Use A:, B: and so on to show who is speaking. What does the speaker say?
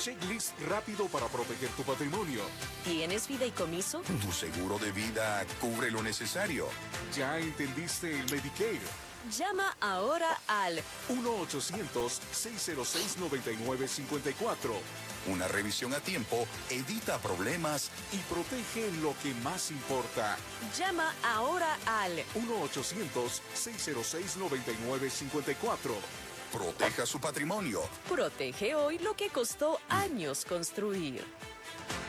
A: checklist rápido para proteger tu patrimonio.
B: ¿Tienes fideicomiso?
C: Tu seguro de vida cubre lo necesario.
A: ¿Ya entendiste el Medicare?
B: Llama ahora al
A: 1-800-606-9954
C: Una revisión a tiempo evita problemas.
A: y protege lo que más importa.
B: Llama ahora al
A: 1-800-606-9954.
C: Proteja su patrimonio.
B: Protege hoy lo que costó años construir.